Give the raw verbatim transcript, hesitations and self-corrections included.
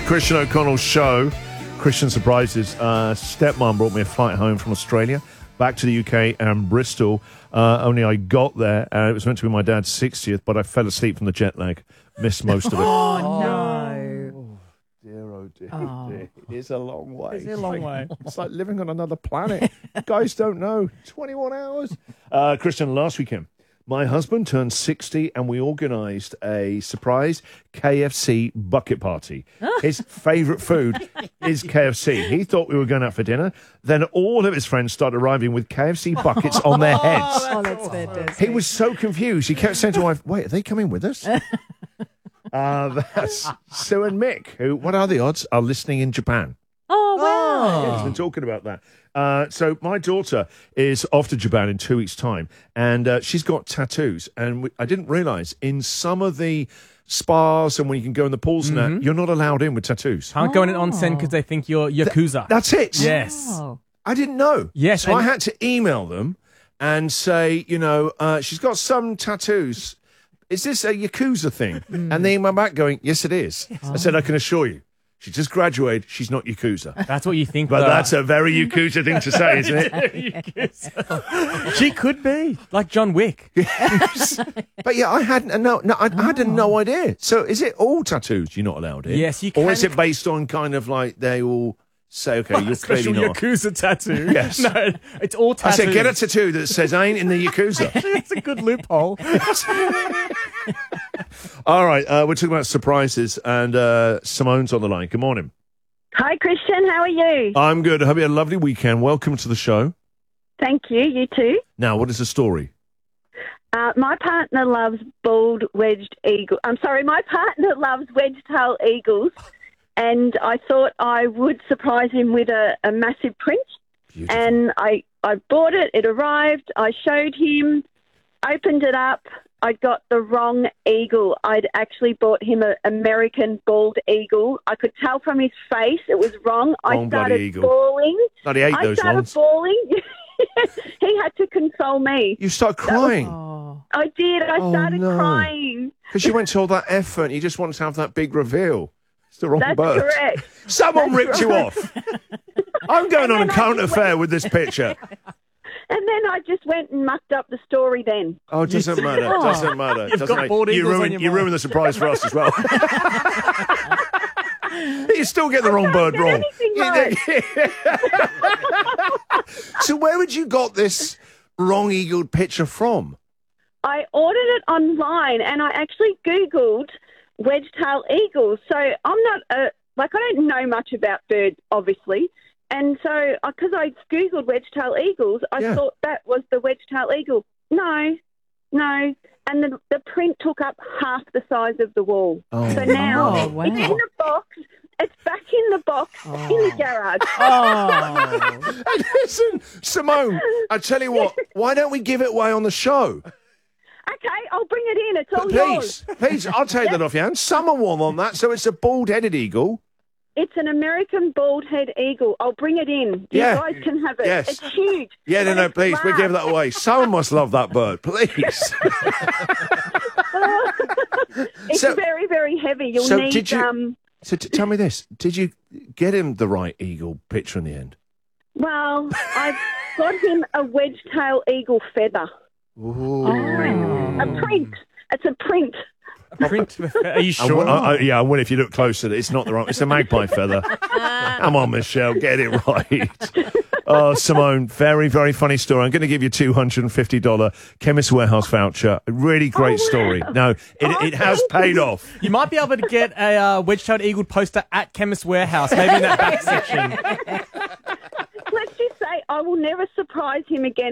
Christian O'Connell's show. Christian surprises. Uh, stepmom brought me a flight home from Australia, back to the U K and Bristol. Uh, only I got there, and it was meant to be my dad's sixtieth, but I fell asleep from the jet lag. Missed most of it. Oh, no. Oh, dear, oh, dear, Oh. dear. It's a long way. It's a long way. It's like living on another planet. Guys don't know. twenty-one hours. Uh, Christian, last weekend, my husband turned sixty and we organised a surprise K F C bucket party. His favourite food is K F C. He thought we were going out for dinner. Then all of his friends started arriving with K F C buckets on their heads. Oh, that's fantastic. He was so confused. He kept saying to my wife, wait, are they coming with us? uh, that's Sue and Mick, who, what are the odds, are listening in Japan. Oh, wow. Yeah, he's been talking about that. Uh, so my daughter is off to Japan in two weeks' time, and uh, she's got tattoos. And we, I didn't realise in some of the spas and when you can go in the pools and that, you're not allowed in with tattoos. Can't go in an onsen because they think you're Yakuza. That's it. yes. Oh. I didn't know. Yes, So and- I had to email them and say, you know, uh, she's got some tattoos. Is this a Yakuza thing? And they emailed back going, yes, it is. I said, I can assure you. She just graduated. She's not Yakuza. That's what you think. But though. that's a very Yakuza thing to say, isn't it? She could be like John Wick. But yeah, I had no, no I, I had no idea. So is it all tattoos you're not allowed in? Yes, you Or can- is it based on kind of like they all say, okay, you're Special clearly not. Yakuza tattoo. Yes. No, it's all I tattoos. said, get a tattoo that says I ain't in the Yakuza. It's a good loophole. All right, uh, we're talking about surprises, and uh, Simone's on the line. Good morning. Hi, Christian. How are you? I'm good. I hope you had a lovely weekend. Welcome to the show. Thank you. You too. Now, what is the story? Uh, my partner loves bald wedged eagle. I'm sorry, my partner loves wedge-tail eagles, and I thought I would surprise him with a, a massive print. Beautiful. And I, I bought it. It arrived. I showed him, opened it up. I got the wrong eagle. I'd actually bought him an American bald eagle. I could tell from his face it was wrong. Wrong I bloody started eagle. bawling. Bloody hate I those started ones. bawling. He had to console me. You start crying Oh. I did. I Oh, started no. crying. because you went to all that effort and you just wanted to have that big reveal. It's the wrong That's bird. correct. Someone That's ripped you right. off. I'm going on a then I current just affair with this picture. And then I just went and mucked up the story then. Oh, it doesn't matter. Oh. Doesn't matter. You've Doesn't got matter. bald You eagles on ruined, your you mind. ruined the surprise for us as well. You still get the wrong bird get wrong. anything So where would you got this wrong-eagled picture from? I ordered it online and I actually Googled wedge-tail eagles. So I'm not, a, like, I don't know much about birds, obviously. And so, because I Googled wedge-tail eagles, I Yeah. thought that was the wedge-tail eagle. No, no. And the, the print took up half the size of the wall. Oh, So now Oh, wow. it's in the box. It's back in the box in the garage. Oh. And listen, Simone, I tell you what, why don't we give it away on the show? Okay, I'll bring it in. It's all yours. Please, please, I'll take that off your hands. Someone won on that, so it's a bald-headed eagle. It's an American bald head eagle. I'll bring it in. You Yeah. guys can have it. Yes. It's huge. Yeah, no, But no, it's please, we large. give that away. Someone must love that bird, please. It's So- very, very heavy. You'll so need did you- um So t- tell me this, did you get him the right eagle picture in the end? well, I've got him a wedge tail eagle feather. Ooh. A print. It's a print. Print. Are you I sure? w- I- I- yeah, I will if you look closer. It's not the right. It's a magpie feather. Come on, Michelle, get it right. Oh, Simone, very, very funny story. I'm going to give you a two hundred fifty dollars Chemist Warehouse voucher. A really great Oh, wow. story. No, it, it has paid off. You might be able to get a uh, wedge-tailed eagle poster at Chemist Warehouse, maybe in that back section. Let's just say I will never surprise him again.